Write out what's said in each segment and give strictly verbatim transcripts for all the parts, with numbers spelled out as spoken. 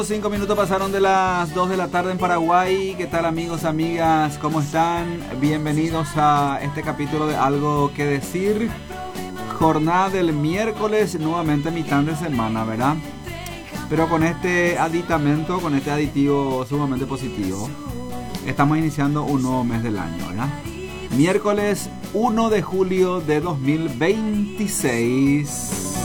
Cinco minutos pasaron de las dos de la tarde en Paraguay. ¿Qué tal, amigos, amigas? ¿Cómo están? Bienvenidos a este capítulo de Algo que Decir. Jornada del miércoles, nuevamente mitad de semana, ¿verdad? Pero con este aditamento, con este aditivo sumamente positivo, estamos iniciando un nuevo mes del año, ¿verdad? Miércoles uno de julio de dos mil veintiséis.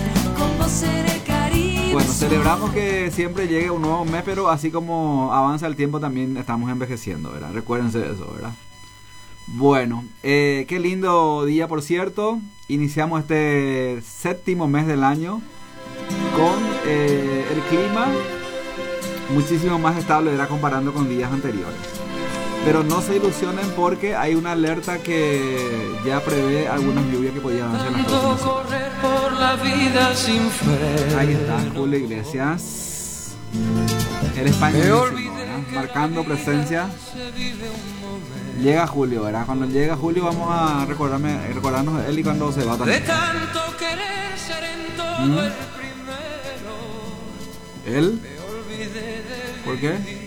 Bueno, celebramos que siempre llegue un nuevo mes, pero así como avanza el tiempo también estamos envejeciendo, ¿verdad? Recuérdense de eso, ¿verdad? Bueno, eh, qué lindo día, por cierto. Iniciamos este séptimo mes del año con eh, el clima muchísimo más estable, ¿verdad? Comparando con días anteriores. Pero no se ilusionen porque hay una alerta que ya prevé algunas lluvias que podían darse en las próximas horas. Ahí está Julio Iglesias, el español, marcando presencia. Llega Julio, ¿verdad? Cuando llega Julio vamos a recordarme, recordarnos de él y cuando se va también. ¿Mm? ¿Él? ¿Por qué?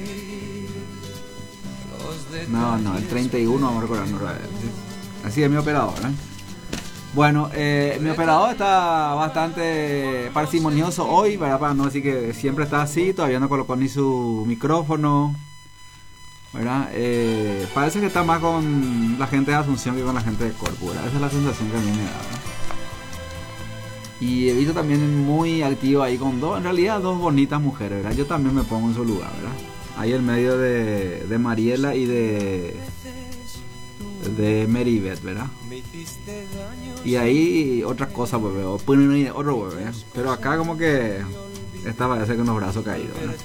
No, no, el treinta y uno vamos a recordarnos de él, ¿sí? Así es mi operador, ¿eh? Bueno, eh, mi operador está bastante parsimonioso hoy, ¿verdad? Para no decir que siempre está así, todavía no colocó ni su micrófono, ¿verdad? Eh, parece que está más con la gente de Asunción que con la gente de Corpus, ¿verdad? Esa es la sensación que a mí me da, ¿verdad? Y he visto también muy activo ahí con dos, en realidad dos bonitas mujeres, ¿verdad? Yo también me pongo en su lugar, ¿verdad? Ahí en medio de, de Mariela y de de Meribeth, ¿verdad? Y ahí otra cosa, pues, veo, otro bebé, pero acá como que esta parece con los brazos caídos, ¿verdad?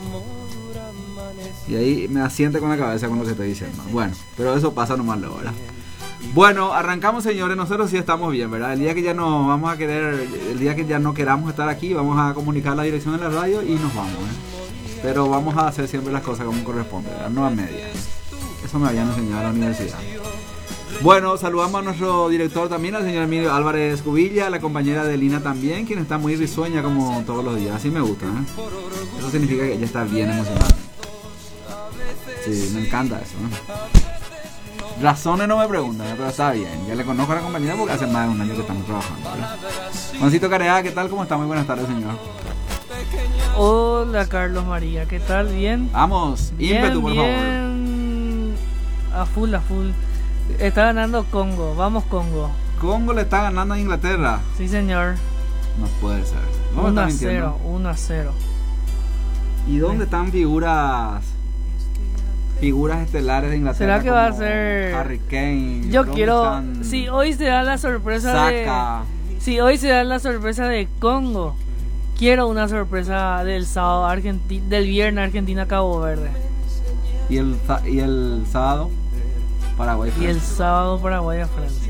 Y ahí me asiente con la cabeza con lo que estoy diciendo. Bueno, pero eso pasa nomás luego, ¿verdad? Bueno, arrancamos, señores. Nosotros sí estamos bien, ¿verdad? El día que ya no vamos a querer, el día que ya no queramos estar aquí, vamos a comunicar la dirección de la radio y nos vamos, ¿eh? Pero vamos a hacer siempre las cosas como corresponde, ¿verdad? No a medias. Eso me habían enseñado en la universidad. Bueno, saludamos a nuestro director también, al señor Emilio Álvarez Cubilla, a la compañera de Lina también, quien está muy risueña como todos los días. Así me gusta, ¿eh? Eso significa que ella está bien emocionada. Sí, me encanta eso, ¿no? Razones no me preguntan, pero está bien. Ya le conozco a la compañera porque hace más de un año que estamos trabajando, ¿verdad? Juancito Careá, ¿qué tal? ¿Cómo está? Muy buenas tardes, señor. Hola, Carlos María, ¿qué tal? ¿Bien? Vamos, ímpetu, por favor. Bien, a full, a full. Está ganando Congo, vamos Congo. Congo le está ganando a Inglaterra. Sí, señor. No puede ser. uno a cero, uno a cero. ¿Y dónde están figuras figuras estelares de Inglaterra? ¿Será que va a ser Harry Kane? Yo quiero, si sí, hoy se da la sorpresa Saka. de Si sí, hoy se da la sorpresa de Congo. Quiero una sorpresa del sábado Argentina, del viernes Argentina Cabo Verde. ¿Y el y el sábado Paraguay Francia? Y el sábado Paraguay a Francia.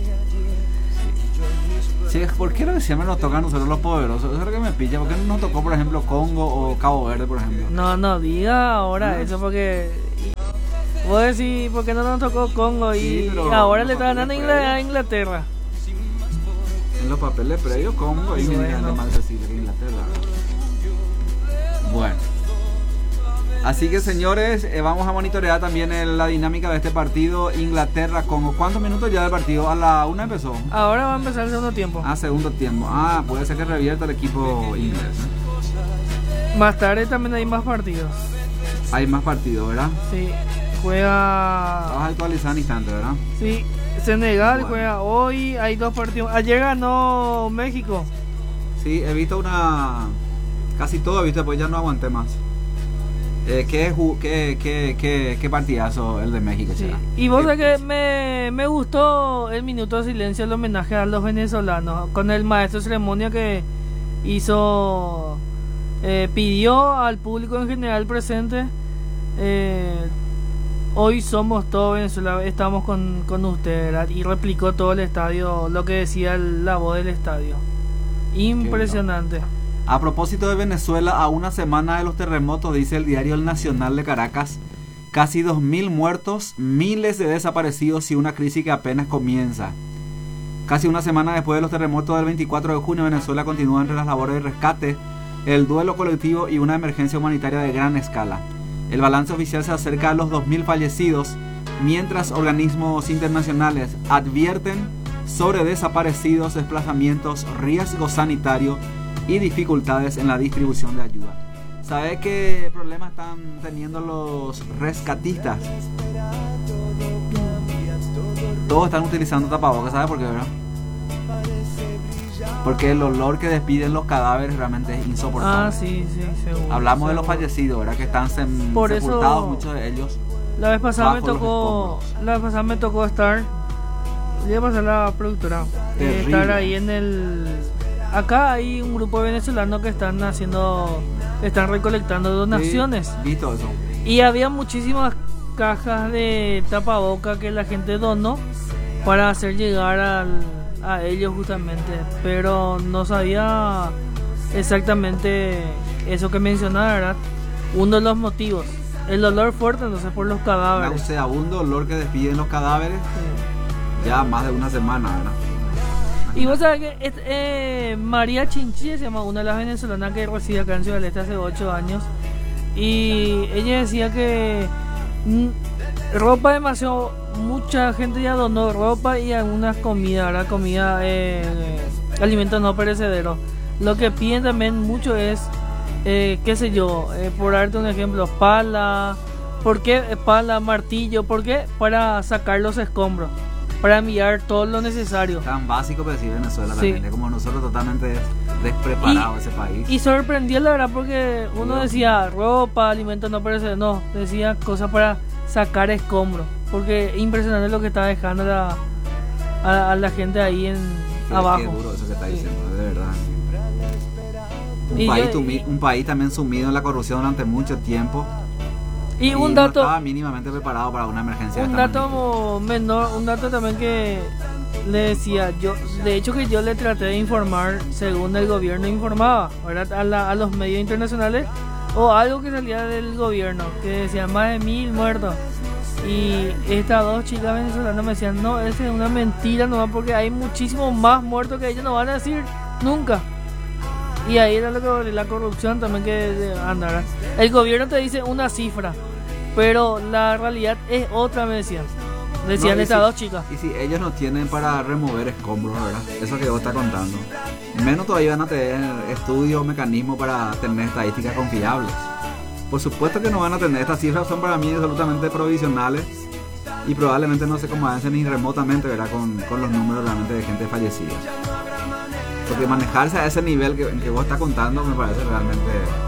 Sí, ¿por qué lo que siempre nos toca a nosotros los poderosos? Eso es lo que me pilla. ¿Por qué no nos tocó, por ejemplo, Congo o Cabo Verde, por ejemplo? No, no diga ahora ¿no? Eso porque vos decís, ¿por qué no nos tocó Congo? Y sí, ahora le está ganando a Inglaterra. En los papeles previos, Congo y bueno. Más accesible que Inglaterra. Bueno. Así que, señores, eh, vamos a monitorear también el, la dinámica de este partido Inglaterra-Congo. ¿Cuántos minutos ya del partido? ¿A la una empezó? Ahora va a empezar el segundo tiempo. Ah, segundo tiempo. Ah, puede ser que revierta el equipo inglés, ¿eh? Más tarde también hay más partidos. Hay más partidos, ¿verdad? Sí, juega... Vas a actualizar en instante, ¿verdad? Sí, Senegal bueno. Juega hoy, hay dos partidos. Ayer ganó México. Sí, he visto una... Casi todo he visto, pues ya no aguanté más. Eh, ¿qué, qué, qué, qué, ¿Qué partidazo el de México? Sí. Y vos sabés que me, me gustó el minuto de silencio, el homenaje a los venezolanos, con el maestro de ceremonia que hizo, eh, pidió al público en general presente, eh, hoy somos todo Venezuela, estamos con, con usted, ¿verdad? Y replicó todo el estadio lo que decía el, la voz del estadio. Impresionante. A propósito de Venezuela, a una semana de los terremotos, dice el diario El Nacional de Caracas, casi dos mil muertos, miles de desaparecidos y una crisis que apenas comienza. Casi una semana después de los terremotos del veinticuatro de junio, Venezuela continúa entre las labores de rescate el duelo colectivo y una emergencia humanitaria de gran escala. El balance oficial se acerca a los dos mil fallecidos, mientras organismos internacionales advierten sobre desaparecidos, desplazamientos, riesgo sanitario y dificultades en la distribución de ayuda. ¿Sabe qué problemas están teniendo los rescatistas? Todos están utilizando tapabocas, ¿sabe por qué, verdad? Porque el olor que despiden los cadáveres realmente es insoportable. Ah, sí, sí, seguro. Hablamos seguro. de los fallecidos, ¿verdad? Que están sem- Por sepultados, eso, muchos de ellos. La vez pasada me bajo los tocó, escombros. la vez pasada me tocó estar, voy a pasar la productora, eh, Terrible. estar ahí en el, acá hay un grupo de venezolanos que están haciendo, están recolectando donaciones. Sí, visto eso. Y había muchísimas cajas de tapaboca que la gente donó para hacer llegar al, a ellos justamente, pero no sabía exactamente eso que mencionaba, ¿verdad? Uno de los motivos, el olor fuerte, entonces por los cadáveres. Nauseabundo olor que despiden los cadáveres. Sí. Ya más de una semana, ¿verdad? Y vos sabés que es, eh, María Chinchilla se llama, una de las venezolanas que reside acá en Ciudad del Este hace ocho años. Y ella decía que mm, ropa demasiado, mucha gente ya donó ropa y algunas comidas, ¿verdad? Comida, eh, alimentos no perecederos. Lo que piden también mucho es, eh, qué sé yo, eh, por darte un ejemplo, pala. ¿Por qué pala, martillo? ¿Por qué? Para sacar los escombros, para enviar todo lo necesario. Tan básico que decir Venezuela Sí. también, es como nosotros totalmente despreparado Y- ese país. Y sorprendió la verdad porque uno decía ropa, alimentos no perecederos, no, decía cosas para sacar escombros, porque impresionante lo que está dejando la, a, a la gente ahí en Qué- abajo. Qué duro eso que está Sí. diciendo, de verdad. Un Y país, yo- tumi- un país también sumido en la corrupción durante mucho tiempo. Y un no dato, estaba mínimamente preparado para una emergencia de un esta dato magnitud. menor, un dato también que le decía yo, de hecho que yo le traté de informar según el gobierno informaba, ¿verdad? A, la- a los medios internacionales o algo que salía del gobierno, que decía más de mil muertos. Y estas dos chicas venezolanas me decían, no, esa es una mentira nomás porque hay muchísimos más muertos que ellos no van a decir nunca. Y ahí era lo que la corrupción también que andará. El gobierno te dice una cifra, pero la realidad es otra, me decían. Decían No, y estas si- dos chicas. Y si ellos no tienen para remover escombros, ¿verdad? Eso que vos estás contando. Menos todavía van a tener estudios o mecanismos para tener estadísticas confiables. Por supuesto que no van a tener. Estas cifras son para mí absolutamente provisionales y probablemente no se convencen ni remotamente, ¿verdad? Con, con los números realmente de gente fallecida. Porque manejarse a ese nivel que, que vos estás contando me parece realmente...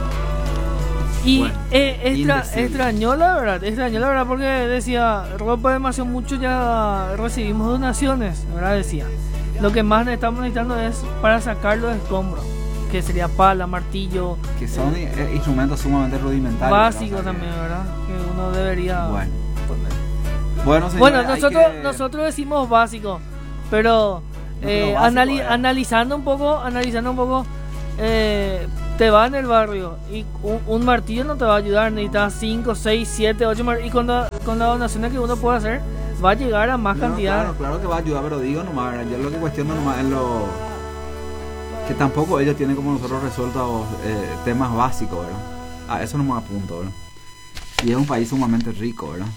Y Bueno, eh, extra, indecible. extrañó la verdad, extrañó la verdad porque decía, ropa demasiado mucho ya recibimos donaciones, ¿verdad? Decía, lo que más estamos necesitando es para sacar los escombros, que sería pala, martillo, Que son eh, instrumentos sumamente rudimentarios. básicos ¿verdad? O sea que- también, ¿verdad? Que uno debería Bueno. poner. Bueno, señores, Bueno, hay nosotros que- nosotros decimos básico, pero, No, eh, pero básico, anali- eh. analizando un poco, analizando un poco, eh, te va en el barrio y un, un martillo no te va a ayudar, necesitas cinco, seis, siete, ocho martillos y con, la, con las donaciones que uno puede hacer va a llegar a más No, cantidad. Claro, claro que va a ayudar, pero digo nomás, ¿verdad? Yo lo que cuestiono nomás es lo... Que tampoco ellos tienen como nosotros resueltos eh, temas básicos, ¿verdad? A eso nomás apunto, ¿verdad? Y es un país sumamente rico, ¿verdad?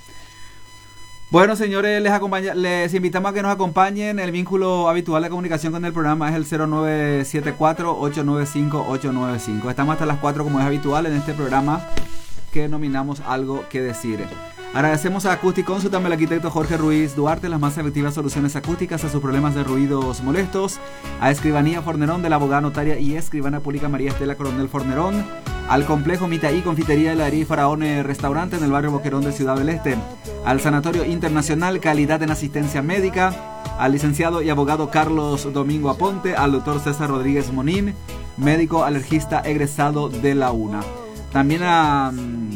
Bueno, señores, les acompaña, les invitamos a que nos acompañen. El vínculo habitual de comunicación con el programa es el cero nueve siete cuatro, ocho nueve cinco, ocho nueve cinco. Estamos hasta las cuatro como es habitual en este programa que nominamos Algo que Decir. Agradecemos a Acoustic Consult, al arquitecto Jorge Ruiz Duarte, las más efectivas soluciones acústicas a sus problemas de ruidos molestos. A Escribanía Fornerón, de la abogada notaria y escribana pública María Estela Coronel Fornerón. Al complejo Mitaí, confitería, heladería y Faraone Restaurante en el barrio Boquerón de Ciudad del Este. Al Sanatorio Internacional, calidad en asistencia médica. Al licenciado y abogado Carlos Domingo Aponte. Al doctor César Rodríguez Monín, médico alergista egresado de la UNA. También a...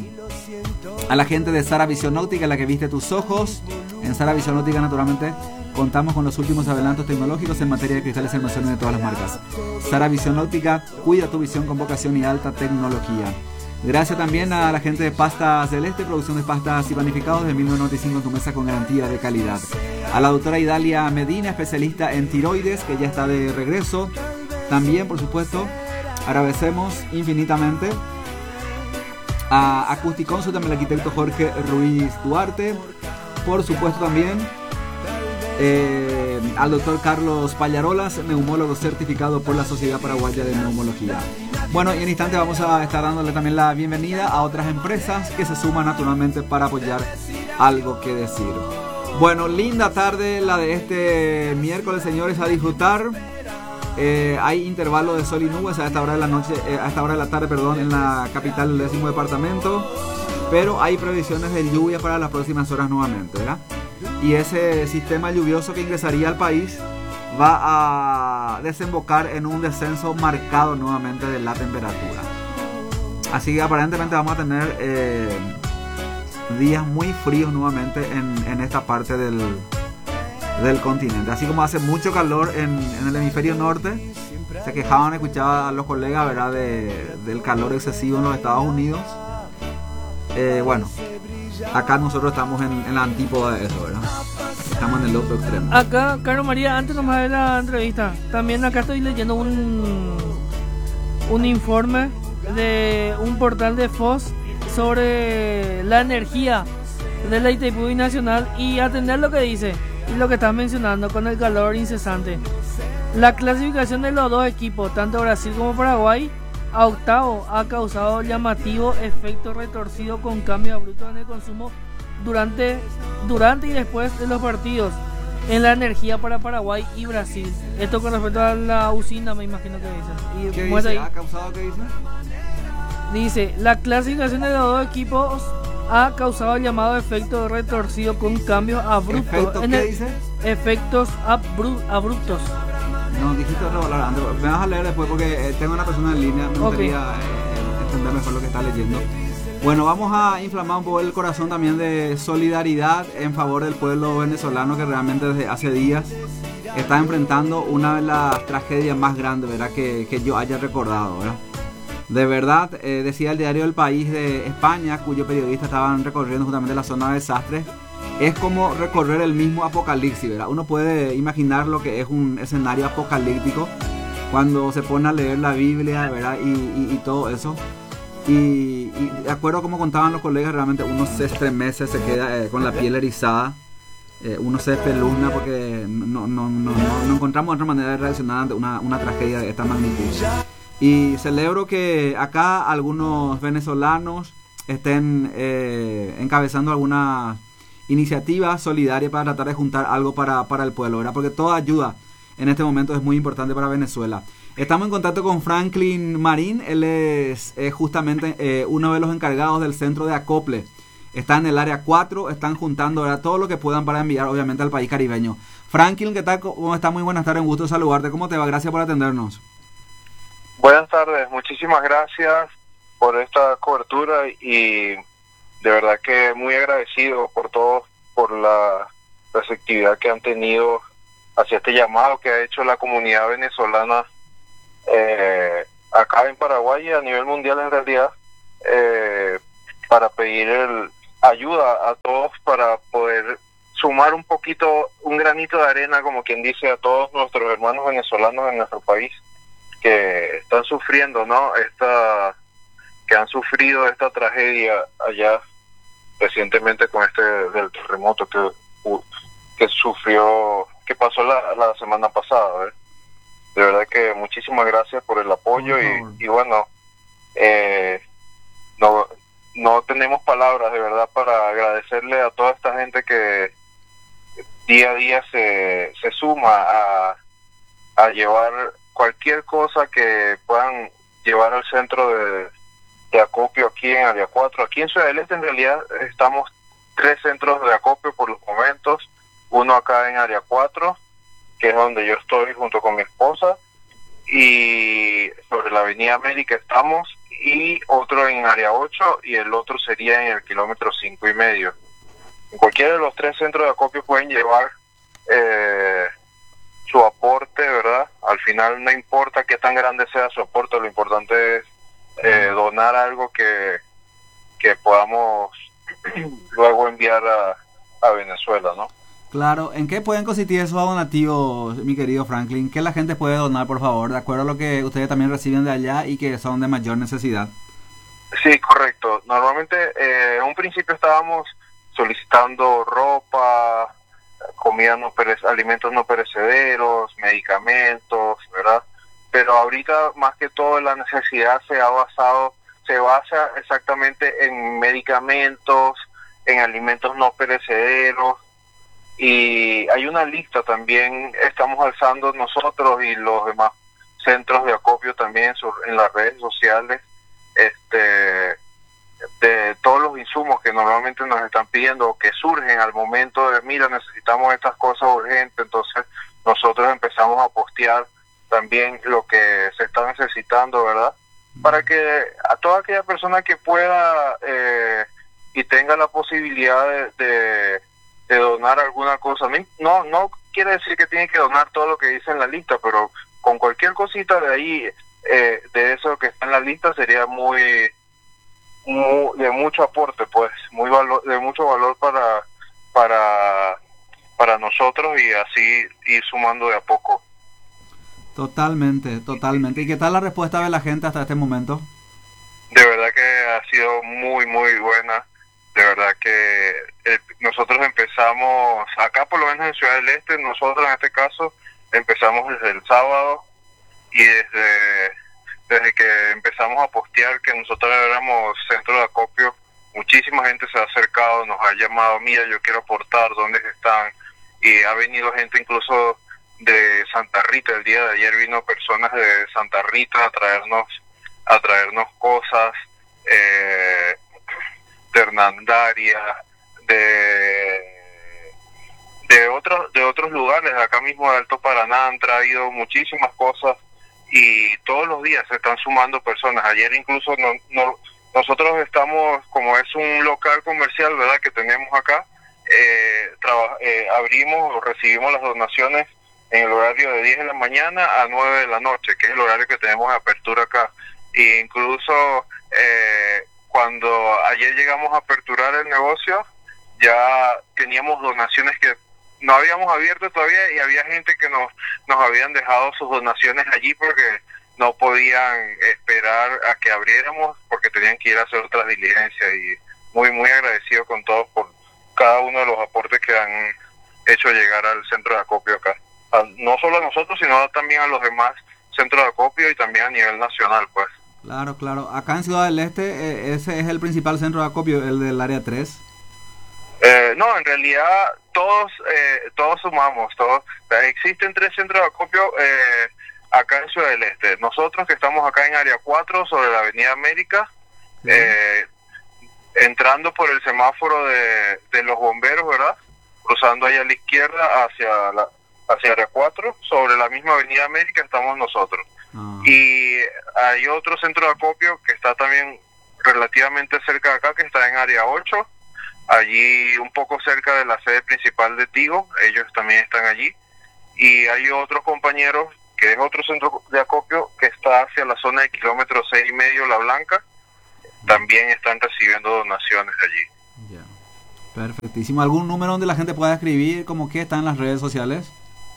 a la gente de Sara Visión Óptica, la que viste tus ojos. En Sara Visión Óptica, naturalmente, contamos con los últimos adelantos tecnológicos en materia de cristales y almacenes de todas las marcas. Sara Visión Óptica, cuida tu visión con vocación y alta tecnología. Gracias también a la gente de Pastas del Este, producción de pastas y panificados de mil novecientos noventa y cinco en tu mesa con garantía de calidad. A la doctora Idalia Medina, especialista en tiroides, que ya está de regreso. También, por supuesto, Agradecemos infinitamente a Acústiconsult, también el arquitecto Jorge Ruiz Duarte. Por supuesto también eh, al doctor Carlos Pallarolas, neumólogo certificado por la Sociedad Paraguaya de Neumología. Bueno, y en instante vamos a estar dándole también la bienvenida a otras empresas que se suman naturalmente para apoyar Algo que Decir. Bueno, linda tarde la de este miércoles, señores, a disfrutar. Eh, hay intervalo de sol y nubes a esta hora de la noche, eh, a esta hora de la tarde, perdón, en la capital del décimo departamento, pero hay previsiones de lluvia para las próximas horas nuevamente, ¿verdad? Y ese sistema lluvioso que ingresaría al país va a desembocar en un descenso marcado nuevamente de la temperatura. Así que aparentemente vamos a tener eh, días muy fríos nuevamente en, en esta parte del del continente. Así como hace mucho calor en, en el hemisferio norte, se quejaban, escuchaba a los colegas, ¿verdad?, de, del calor excesivo en los Estados Unidos. Eh, bueno, acá nosotros estamos en, en la antípoda de eso, ¿verdad? Estamos en el otro extremo. Acá, Carlos María, antes nomás de la entrevista, también acá estoy leyendo un un informe de un portal de F O S sobre la energía de la Itaipú Nacional, y atender lo que dice y lo que estás mencionando con el calor incesante. La clasificación de los dos equipos, tanto Brasil como Paraguay, a octavo ha causado llamativo efecto retorcido con cambios abruptos en el consumo durante, durante y después de los partidos en la energía para Paraguay y Brasil. Esto con respecto a la usina, me imagino que dicen. Y ¿Qué dice? Ahí, ¿ha causado qué dice? Dice, la clasificación de los dos equipos ha causado el llamado efecto retorcido con cambios abruptos. ¿Efecto en qué el, dice? Efectos abru, abruptos. No, dijiste otra palabra antes. Me vas a leer después porque eh, tengo una persona en línea. Me gustaría okay. eh, entender mejor lo que está leyendo. Bueno, vamos a inflamar un poco el corazón también de solidaridad en favor del pueblo venezolano, que realmente desde hace días está enfrentando una de las tragedias más grandes, ¿verdad?, que, que yo haya recordado, ¿verdad? De verdad, eh, decía el diario El País de España, cuyo periodista estaban recorriendo justamente la zona de desastres, es como recorrer el mismo apocalipsis, ¿verdad? Uno puede imaginar lo que es un escenario apocalíptico cuando se pone a leer la Biblia, ¿verdad? Y, y, y todo eso. Y, y de acuerdo a como contaban los colegas, realmente uno se estremece, se queda eh, con la piel erizada, eh, uno se espeluzna porque no, no, no, no, no encontramos otra manera de reaccionar ante una, una tragedia de esta magnitud. Y celebro que acá algunos venezolanos estén eh, encabezando alguna iniciativa solidaria para tratar de juntar algo para, para el pueblo, ¿verdad? Porque toda ayuda en este momento es muy importante para Venezuela. Estamos en contacto con Franklin Marín, él es eh, justamente eh, uno de los encargados del centro de acople. Está en el área cuatro, están juntando, ¿verdad?, todo lo que puedan para enviar obviamente al país caribeño. Franklin, ¿qué tal? ¿Cómo está? Muy buenas tardes, un gusto saludarte. ¿Cómo te va? Gracias por atendernos. Buenas tardes, muchísimas gracias por esta cobertura y de verdad que muy agradecido por todos, por la receptividad que han tenido hacia este llamado que ha hecho la comunidad venezolana eh, acá en Paraguay y a nivel mundial en realidad, eh, para pedir el, ayuda a todos para poder sumar un poquito, un granito de arena, como quien dice, a todos nuestros hermanos venezolanos en nuestro país que están sufriendo, ¿no? Esta, que han sufrido esta tragedia allá recientemente con este del terremoto que que sufrió, que pasó la, la semana pasada, ¿eh? De verdad que muchísimas gracias por el apoyo y, y bueno, eh, no no tenemos palabras de verdad para agradecerle a toda esta gente que día a día se se suma a a llevar cualquier cosa que puedan llevar al centro de, de acopio aquí en Área cuatro. Aquí en Ciudad del Este en realidad estamos tres centros de acopio por los momentos, uno acá en Área cuatro, que es donde yo estoy junto con mi esposa, y sobre la Avenida América estamos, y otro en Área ocho, y el otro sería en el kilómetro cinco y medio. En cualquiera de los tres centros de acopio pueden llevar eh, su aporte, ¿verdad? Al final no importa qué tan grande sea su aporte, lo importante es eh, donar algo que, que podamos luego enviar a, a Venezuela, ¿no? Claro, ¿en qué pueden consistir esos donativos, mi querido Franklin? ¿Qué la gente puede donar, por favor, de acuerdo a lo que ustedes también reciben de allá y que son de mayor necesidad? Sí, correcto. Normalmente, eh, en un principio estábamos solicitando ropa, comida no perece- alimentos no perecederos, medicamentos, ¿verdad? Pero ahorita, más que todo, la necesidad se ha basado, se basa exactamente en medicamentos, en alimentos no perecederos. Y hay una lista también, estamos alzando nosotros y los demás centros de acopio también sur- en las redes sociales, este de todos los insumos que normalmente nos están pidiendo o que surgen al momento de, mira, necesitamos estas cosas urgentes. Entonces nosotros empezamos a postear también lo que se está necesitando, ¿verdad? Para que a toda aquella persona que pueda eh, y tenga la posibilidad de, de de donar alguna cosa. No, no quiere decir que tiene que donar todo lo que dice en la lista, pero con cualquier cosita de ahí, eh, de eso que está en la lista, sería muy, muy de mucho aporte, pues, muy valor, de mucho valor para, para, para nosotros y así ir sumando de a poco. Totalmente, totalmente. ¿Y qué tal la respuesta de la gente hasta este momento? De verdad que ha sido muy, muy buena. De verdad que eh, nosotros empezamos, acá por lo menos en Ciudad del Este, nosotros en este caso empezamos desde el sábado y desde, desde que empezamos a postear que nosotros éramos centro de acopio, muchísima gente se ha acercado, nos ha llamado, mira, yo quiero aportar, ¿dónde están? Y ha venido gente incluso de Santa Rita, el día de ayer vino personas de Santa Rita a traernos, a traernos cosas, eh, de Hernandaria, de de otros de otros lugares, acá mismo de Alto Paraná han traído muchísimas cosas y todos los días se están sumando personas. Ayer incluso no, no, nosotros estamos, como es un local comercial, ¿verdad?, que tenemos acá, eh, traba, eh, abrimos o recibimos las donaciones en el horario de diez de la mañana a nueve de la noche, que es el horario que tenemos de apertura acá. E incluso eh, cuando ayer llegamos a aperturar el negocio, ya teníamos donaciones que no habíamos abierto todavía y había gente que nos, nos habían dejado sus donaciones allí porque no podían esperar a que abriéramos porque tenían que ir a hacer otras diligencias. Y muy, muy agradecido con todos por cada uno de los aportes que han hecho llegar al centro de acopio acá. A, no solo a nosotros, sino también a los demás centros de acopio y también a nivel nacional, pues. Claro, claro. Acá en Ciudad del Este, eh, ese es el principal centro de acopio, el del área tres. Eh, no, en realidad todos eh, todos sumamos, todos. Existen tres centros de acopio eh, acá en Ciudad del Este. Nosotros que estamos acá en área cuatro, sobre la Avenida América, sí. eh, entrando por el semáforo de, de los bomberos, ¿verdad? Cruzando ahí a la izquierda hacia la hacia área cuatro, sobre la misma Avenida América estamos nosotros. Ah. Y hay otro centro de acopio que está también relativamente cerca de acá, que está en área ocho, allí un poco cerca de la sede principal de Tigo, ellos también están allí. Y hay otros compañeros, que es otro centro de acopio, que está hacia la zona de kilómetro seis y medio, La Blanca, también están recibiendo donaciones allí. Ya, perfectísimo. ¿Algún número donde la gente pueda escribir, como que está en las redes sociales?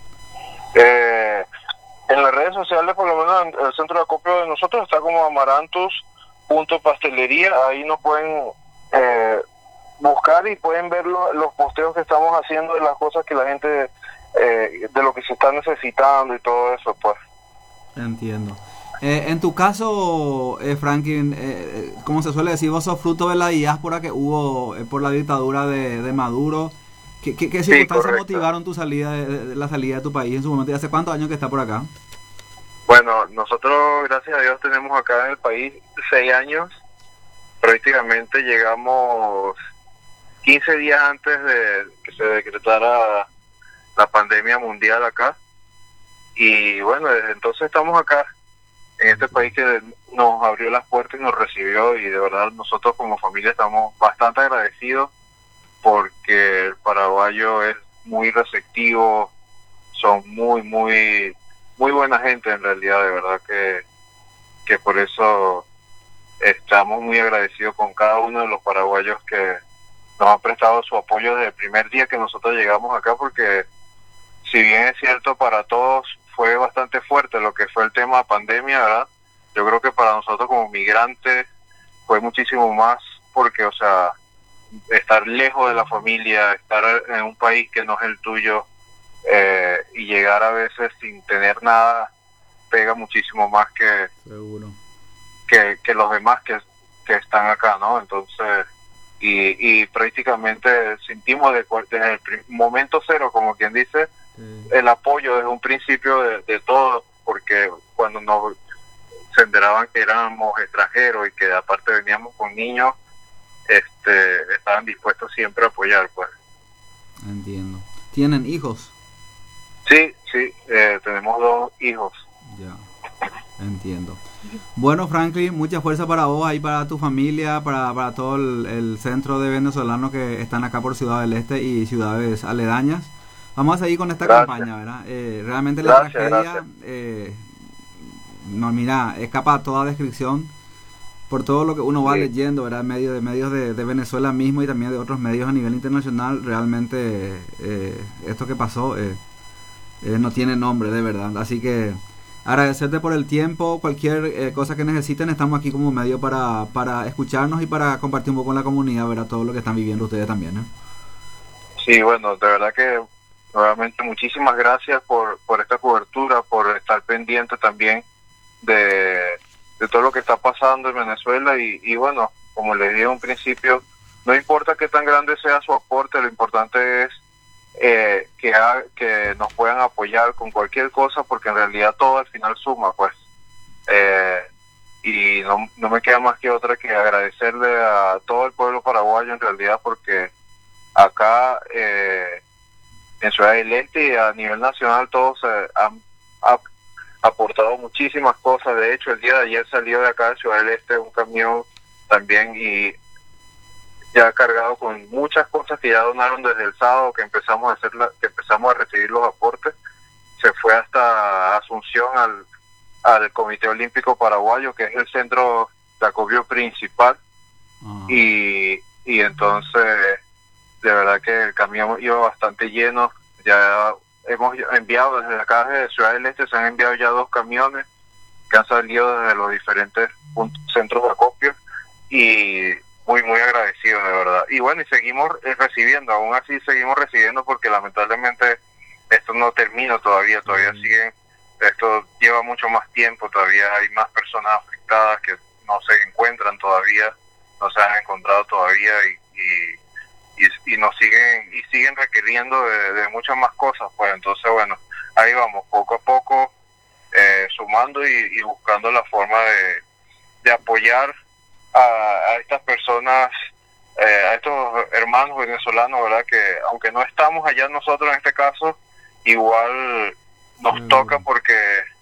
Eh, en las redes sociales, por lo menos en el centro de acopio de nosotros está como amarantus punto pastelería, ahí nos pueden eh, buscar y pueden ver lo, los posteos que estamos haciendo de las cosas que la gente, eh, de lo que se está necesitando y todo eso, pues. Entiendo. Eh, en tu caso, eh, Franklin, eh, como se suele decir, vos sos fruto de la diáspora que hubo eh, por la dictadura de, de Maduro. ¿Qué, qué, qué circunstancias sí, motivaron tu salida de, de, de la salida de tu país en su momento? ¿Y hace cuántos años que está por acá? Bueno, nosotros, gracias a Dios, tenemos acá en el país seis años. Prácticamente llegamos quince días antes de que se decretara la pandemia mundial acá. Y bueno, desde entonces estamos acá, en este país que nos abrió las puertas y nos recibió. Y de verdad nosotros como familia estamos bastante agradecidos, porque el paraguayo es muy receptivo, son muy, muy, muy buena gente en realidad, de verdad que, que por eso estamos muy agradecidos con cada uno de los paraguayos que nos han prestado su apoyo desde el primer día que nosotros llegamos acá, porque si bien es cierto para todos fue bastante fuerte lo que fue el tema pandemia, ¿verdad? Yo creo que para nosotros como migrantes fue muchísimo más, porque, o sea, estar lejos de la familia, estar en un país que no es el tuyo, eh, y llegar a veces sin tener nada, pega muchísimo más que, Seguro. que, que los demás que, que están acá, ¿no? Entonces, y, y prácticamente sentimos de, desde el prim- momento cero, como quien dice, Sí. el apoyo desde un principio de, de todo, porque cuando nos se enteraban que éramos extranjeros y que aparte veníamos con niños, este estaban dispuestos siempre a apoyar, pues. Entiendo. ¿Tienen hijos? Sí, sí, eh, tenemos dos hijos. Ya, entiendo. Bueno, Franklin, mucha fuerza para vos, ahí para tu familia, para, para todo el, el centro de venezolanos que están acá por Ciudad del Este y ciudades aledañas. Vamos a seguir con esta Gracias. campaña, ¿verdad? Eh, realmente la Gracias, tragedia, gracias. eh, no, mira, escapa a toda descripción por todo lo que uno va Sí. leyendo, ¿verdad? En medio de medios de, de Venezuela mismo y también de otros medios a nivel internacional. Realmente eh, esto que pasó eh, eh, no tiene nombre, de verdad. Así que agradecerte por el tiempo. Cualquier eh, cosa que necesiten, estamos aquí como medio para, para escucharnos y para compartir un poco con la comunidad, ¿verdad? Todo lo que están viviendo ustedes también, ¿eh? Sí, bueno, de verdad que nuevamente muchísimas gracias por, por esta cobertura, por estar pendiente también de, de todo lo que está pasando en Venezuela y, y bueno, como les dije en un principio, no importa qué tan grande sea su aporte, lo importante es eh, que, ha, que nos puedan apoyar con cualquier cosa, porque en realidad todo al final suma, pues. Eh, y no, no me queda más que otra que agradecerle a todo el pueblo paraguayo en realidad, porque acá eh, en Ciudad del Este y a nivel nacional todos eh, han, han aportado muchísimas cosas. De hecho, el día de ayer salió de acá de Ciudad del Este un camión también y ya cargado con muchas cosas que ya donaron desde el sábado que empezamos a hacer la, que empezamos a recibir los aportes. Se fue hasta Asunción al, al Comité Olímpico Paraguayo, que es el centro de acopio principal. Ah. y, y entonces de verdad que el camión iba bastante lleno. Ya hemos enviado desde acá de Ciudad del Este, se han enviado ya dos camiones que han salido desde los diferentes puntos, centros de acopio, y muy muy agradecido de verdad. Y bueno, y seguimos eh, recibiendo, aún así seguimos recibiendo, porque lamentablemente esto no termina todavía, todavía Mm. siguen, esto lleva mucho más tiempo, todavía hay más personas afectadas que no se encuentran todavía, no se han encontrado todavía, y, y Y, y nos siguen y siguen requiriendo de, de muchas más cosas, pues entonces bueno, ahí vamos poco a poco eh, sumando y, y buscando la forma de, de apoyar a, a estas personas, eh, a estos hermanos venezolanos, verdad, que aunque no estamos allá nosotros en este caso, igual nos Mm. toca porque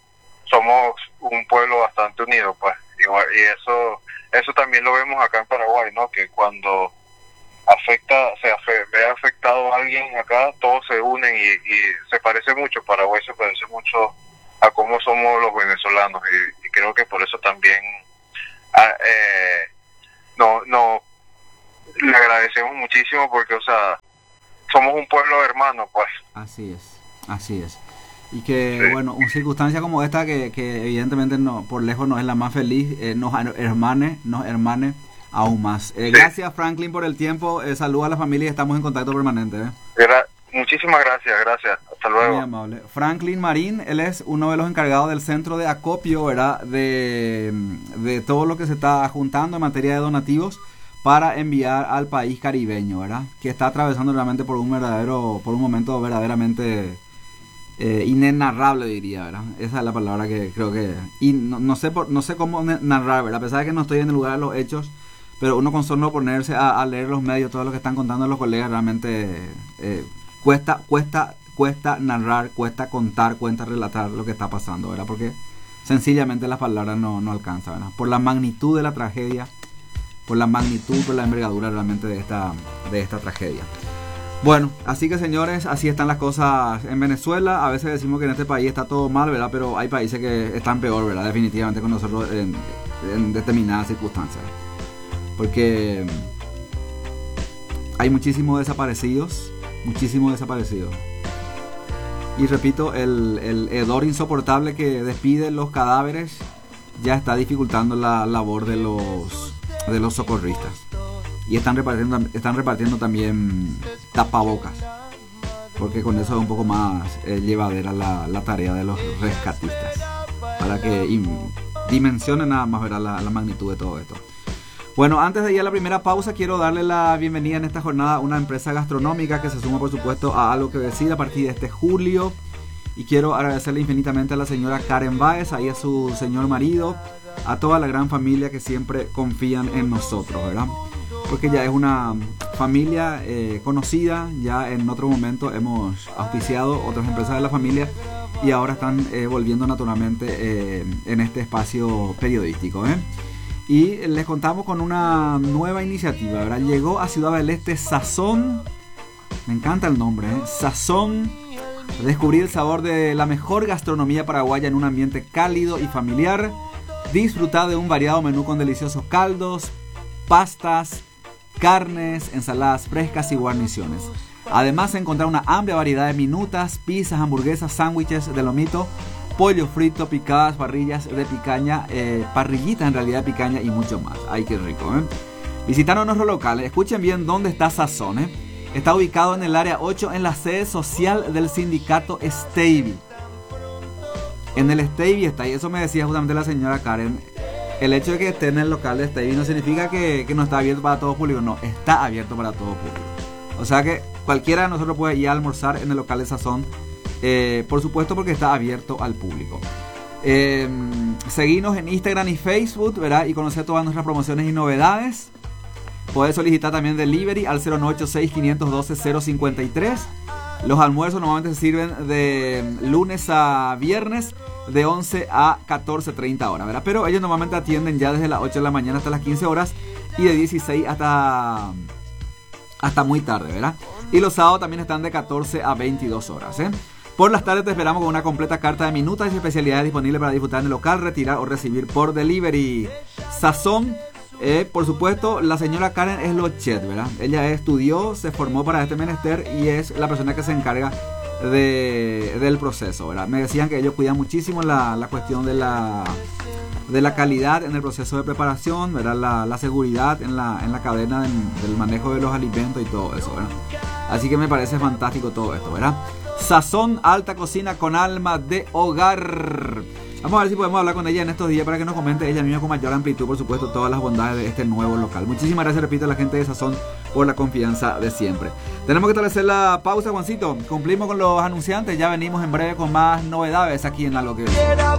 somos un pueblo bastante unido, pues igual, y eso eso también lo vemos acá en Paraguay, ¿no? Que cuando afecta, se afe, ve afectado a alguien acá, todos se unen y, y se parece mucho, Paraguay se parece mucho a cómo somos los venezolanos, y, y creo que por eso también a, eh, no, no le agradecemos muchísimo, porque o sea, somos un pueblo hermano, pues. Así es, así es. Y que, Sí. bueno, una circunstancia como esta, que, que evidentemente no, por lejos no es la más feliz, eh, nos hermane, nos hermane aún más. Eh, Sí. Gracias, Franklin, por el tiempo. Eh, saluda a la familia y estamos en contacto permanente. ¿eh? Gra muchísimas gracias, gracias. Hasta luego. Muy amable. Franklin Marín, él es uno de los encargados del centro de acopio, ¿verdad? De, de todo lo que se está juntando en materia de donativos para enviar al país caribeño, ¿verdad? Que está atravesando realmente por un verdadero, por un momento verdaderamente eh, inenarrable, diría, ¿verdad? Esa es la palabra que creo que, y no, no sé por, no sé cómo narrar, ¿verdad? A pesar de que no estoy en el lugar de los hechos, pero uno con solo ponerse a, a leer los medios, todo lo que están contando los colegas, realmente eh, cuesta, cuesta, cuesta narrar, cuesta contar, cuesta relatar lo que está pasando, ¿verdad? Porque sencillamente las palabras no, no alcanzan, ¿verdad? Por la magnitud de la tragedia, por la magnitud, por la envergadura realmente de esta, de esta tragedia. Bueno, así que señores, así están las cosas en Venezuela. A veces decimos que en este país está todo mal, ¿verdad? Pero hay países que están peor, ¿verdad? Definitivamente con nosotros en, en determinadas circunstancias. Porque hay muchísimos desaparecidos, muchísimos desaparecidos. Y repito, el, el hedor insoportable que despide los cadáveres ya está dificultando la labor de los, de los socorristas. Y están repartiendo, están repartiendo también tapabocas, porque con eso es un poco más eh, llevadera la, la tarea de los rescatistas, para que im, dimensionen nada más, ¿verdad?, la, la magnitud de todo esto. Bueno, antes de ir a la primera pausa, quiero darle la bienvenida en esta jornada a una empresa gastronómica que se suma, por supuesto, a Algo que Decir a partir de este julio. Y quiero agradecerle infinitamente a la señora Karen Báez, ahí a su señor marido, a toda la gran familia que siempre confían en nosotros, ¿verdad? Porque ya es una familia eh, conocida, ya en otro momento hemos auspiciado otras empresas de la familia y ahora están eh, volviendo naturalmente eh, en este espacio periodístico, ¿eh? Y les contamos con una nueva iniciativa, ¿verdad? Llegó a Ciudad del Este Sazón, me encanta el nombre, ¿eh? Sazón. Descubrir el sabor de la mejor gastronomía paraguaya en un ambiente cálido y familiar. Disfrutar de un variado menú con deliciosos caldos, pastas, carnes, ensaladas frescas y guarniciones. Además, encontrar una amplia variedad de minutas, pizzas, hamburguesas, sándwiches de lomito, pollo frito, picadas, parrillas de picaña, eh, parrillitas en realidad de picaña y mucho más. Ay, qué rico, ¿eh? Visitaron nuestros locales. Escuchen bien dónde está Sazón, ¿eh? Está ubicado en el área ocho, en la sede social del sindicato Stevie. En el Stevie está, y eso me decía justamente la señora Karen. El hecho de que esté en el local de Stevie no significa que, que no está abierto para todo público. No, está abierto para todo público. O sea que cualquiera de nosotros puede ir a almorzar en el local de Sazón. Eh, por supuesto, porque está abierto al público. Eh, seguinos en Instagram y Facebook, ¿verdad? Y conocer todas nuestras promociones y novedades. Puedes solicitar también delivery al cero nueve ocho seis, cinco uno dos, cero cinco tres. Los almuerzos normalmente se sirven de lunes a viernes de once a catorce treinta horas, ¿verdad? Pero ellos normalmente atienden ya desde las ocho de la mañana hasta las quince horas y de dieciséis hasta, hasta muy tarde, ¿verdad? Y los sábados también están de catorce a veintidós horas, ¿eh? Por las tardes te esperamos con una completa carta de minutas y especialidades disponibles para disfrutar en el local, retirar o recibir por delivery. Sazón. Eh, por supuesto, la señora Karen es Lochet, ¿verdad? Ella estudió, se formó para este menester y es la persona que se encarga de, del proceso, ¿verdad? Me decían que ellos cuidan muchísimo la, la cuestión de la, de la calidad en el proceso de preparación, ¿verdad? La, la seguridad en la, en la cadena del, del manejo de los alimentos y todo eso, ¿verdad? Así que me parece fantástico todo esto, ¿verdad? Sazón, alta cocina con alma de hogar. Vamos a ver si podemos hablar con ella en estos días para que nos comente ella misma con mayor amplitud, por supuesto, todas las bondades de este nuevo local. Muchísimas gracias, repito, a la gente de Sazón por la confianza de siempre. Tenemos que establecer la pausa, Juancito. Cumplimos con los anunciantes. Ya venimos en breve con más novedades aquí en Algo que Decir.